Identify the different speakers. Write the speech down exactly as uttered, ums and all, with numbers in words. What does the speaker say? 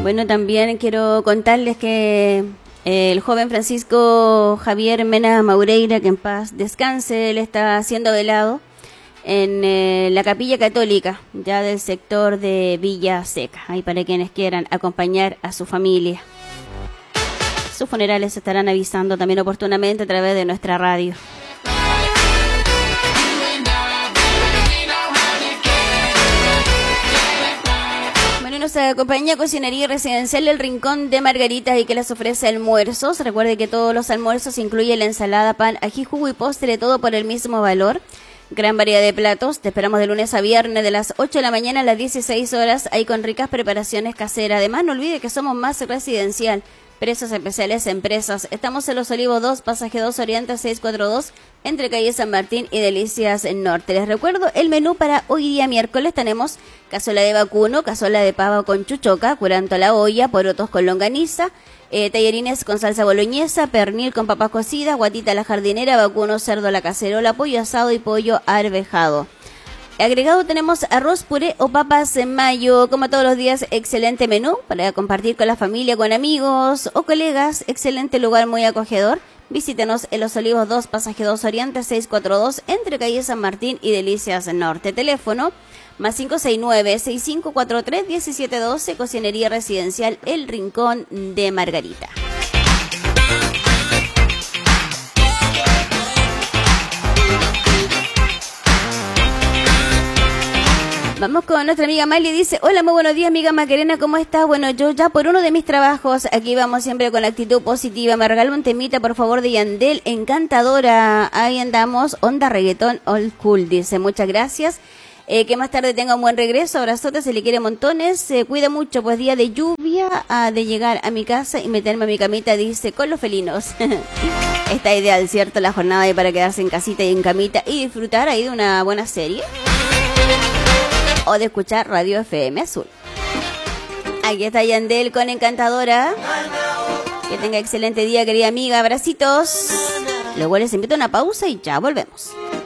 Speaker 1: Bueno, también quiero contarles que el joven Francisco Javier Mena Maureira, que en paz descanse, él está siendo velado en eh, la Capilla Católica, ya del sector de Villa Seca, ahí para quienes quieran acompañar a su familia. Sus funerales se estarán avisando también oportunamente a través de nuestra radio. Nos acompaña Cocinería Residencial El Rincón de Margaritas y que les ofrece almuerzos. Recuerde que todos los almuerzos incluyen la ensalada, pan, ají, jugo y postre, todo por el mismo valor. Gran variedad de platos. Te esperamos de lunes a viernes de las ocho de la mañana a las dieciséis horas, ahí con ricas preparaciones caseras. Además, no olvide que somos más residencial. Precios especiales empresas. Estamos en Los Olivos dos, Pasaje dos Oriente seiscientos cuarenta y dos, entre calle San Martín y Delicias Norte. Les recuerdo el menú para hoy día miércoles. Tenemos cazuela de vacuno, cazuela de pavo con chuchoca, curanto a la olla, porotos con longaniza, eh, tallarines con salsa boloñesa, pernil con papas cocidas, guatita a la jardinera, vacuno, cerdo a la cacerola, pollo asado y pollo arvejado. Agregado tenemos arroz, puré o papas en mayo. Como todos los días, excelente menú para compartir con la familia, con amigos o colegas. Excelente lugar, muy acogedor. Visítenos en Los Olivos dos, Pasaje dos Oriente seiscientos cuarenta y dos, entre calle San Martín y Delicias Norte. Teléfono más cinco seis nueve, seis cinco cuatro tres, uno siete uno dos. Cocinería Residencial El Rincón de Margarita. Vamos con nuestra amiga Mali, dice: hola, muy buenos días, amiga Macarena, ¿cómo estás? Bueno, yo ya por uno de mis trabajos, aquí vamos siempre con la actitud positiva. Me regala un temita, por favor, de Yandel, Encantadora. Ahí andamos, onda reggaetón old cool, dice. Muchas gracias. Eh, que más tarde tenga un buen regreso, abrazotes, se le quiere montones. Se eh, cuida mucho, pues día de lluvia, ah, de llegar a mi casa y meterme a mi camita, dice, con los felinos. Está ideal, ¿cierto? La jornada ahí para quedarse en casita y en camita y disfrutar ahí de una buena serie. O de escuchar Radio F M Azul. Aquí está Yandel con Encantadora. Que tenga excelente día, querida amiga. Abracitos. Luego les invito a una pausa y ya volvemos.